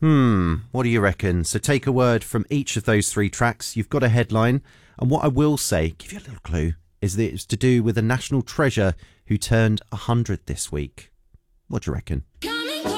What do you reckon? So take a word from each of those three tracks. You've got a headline. And what I will say, give you a little clue, is that it's to do with a national treasure who turned 100 this week. What do you reckon?